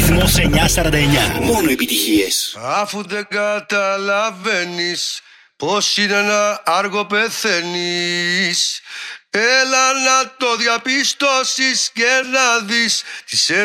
Ρυθμός 949. Μόνο επιτυχίες. Αφού δεν καταλαβαίνεις πως είναι να άργο πεθαίνεις, έλα να το διαπιστώσεις και να δεις τις